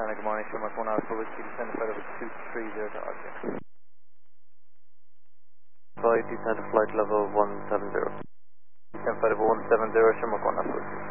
good morning, Shamrock 1 Alpha Whiskey, descend flight over 230 to object. Flight descend flight level 170. Descend flight over 170, Shamrock 1 Alpha Whiskey.